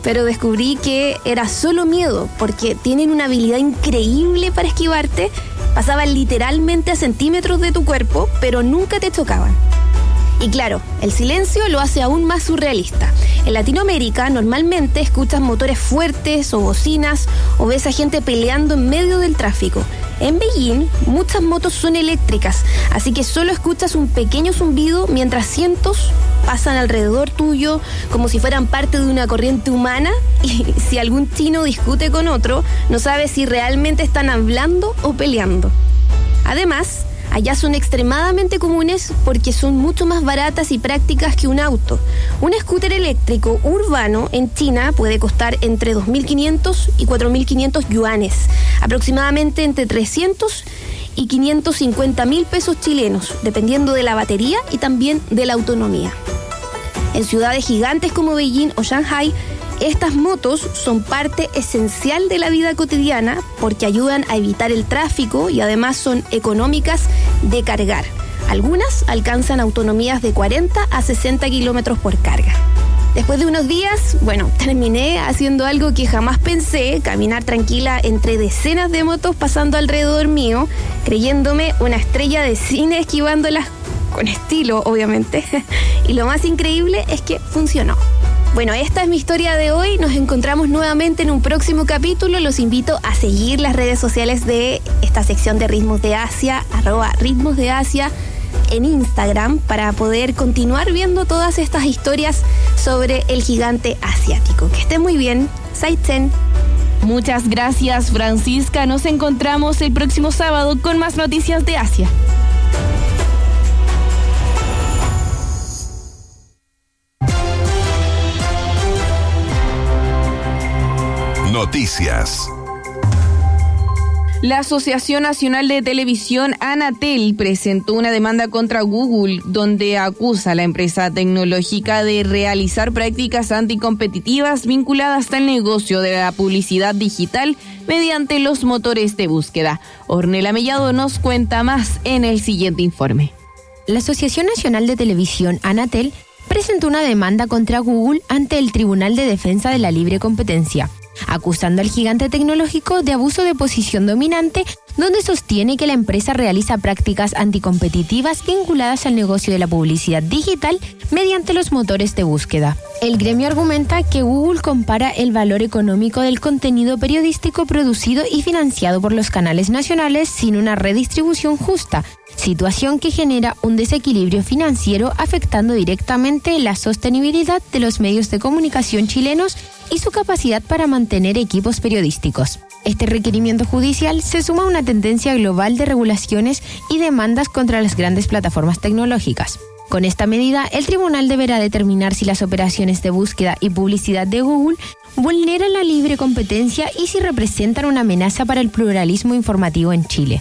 pero descubrí que era solo miedo, porque tienen una habilidad increíble para esquivarte. Pasaban literalmente a centímetros de tu cuerpo, pero nunca te chocaban. Y claro, el silencio lo hace aún más surrealista. En Latinoamérica normalmente escuchas motores fuertes o bocinas o ves a gente peleando en medio del tráfico. En Beijing muchas motos son eléctricas, así que solo escuchas un pequeño zumbido mientras cientos pasan alrededor tuyo como si fueran parte de una corriente humana, y si algún chino discute con otro, no sabes si realmente están hablando o peleando. Además, allá son extremadamente comunes porque son mucho más baratas y prácticas que un auto. Un scooter eléctrico urbano en China puede costar entre 2.500 y 4.500 yuanes, aproximadamente entre 300 y 550.000 pesos chilenos, dependiendo de la batería y también de la autonomía. En ciudades gigantes como Beijing o Shanghai, estas motos son parte esencial de la vida cotidiana porque ayudan a evitar el tráfico y además son económicas de cargar. Algunas alcanzan autonomías de 40 a 60 kilómetros por carga. Después de unos días, terminé haciendo algo que jamás pensé, caminar tranquila entre decenas de motos pasando alrededor mío, creyéndome una estrella de cine esquivándolas con estilo, obviamente. Y lo más increíble es que funcionó. Bueno, esta es mi historia de hoy. Nos encontramos nuevamente en un próximo capítulo. Los invito a seguir las redes sociales de esta sección de Ritmos de Asia, @Ritmos de Asia en Instagram, para poder continuar viendo todas estas historias sobre el gigante asiático. Que estén muy bien. Zaichen. Muchas gracias, Francisca. Nos encontramos el próximo sábado con más noticias de Asia. Noticias. La Asociación Nacional de Televisión, Anatel, presentó una demanda contra Google, donde acusa a la empresa tecnológica de realizar prácticas anticompetitivas vinculadas al negocio de la publicidad digital mediante los motores de búsqueda. Ornella Mellado nos cuenta más en el siguiente informe. La Asociación Nacional de Televisión, Anatel, presentó una demanda contra Google ante el Tribunal de Defensa de la Libre Competencia, acusando al gigante tecnológico de abuso de posición dominante, donde sostiene que la empresa realiza prácticas anticompetitivas vinculadas al negocio de la publicidad digital mediante los motores de búsqueda. El gremio argumenta que Google compara el valor económico del contenido periodístico producido y financiado por los canales nacionales sin una redistribución justa, situación que genera un desequilibrio financiero afectando directamente la sostenibilidad de los medios de comunicación chilenos y su capacidad para mantener equipos periodísticos. Este requerimiento judicial se suma a una tendencia global de regulaciones y demandas contra las grandes plataformas tecnológicas. Con esta medida, el tribunal deberá determinar si las operaciones de búsqueda y publicidad de Google vulneran la libre competencia y si representan una amenaza para el pluralismo informativo en Chile.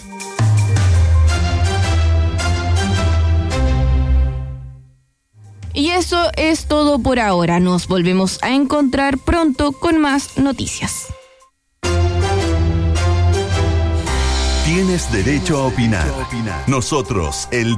Y eso es todo por ahora. Nos volvemos a encontrar pronto con más noticias. Tienes derecho a opinar. Nosotros, el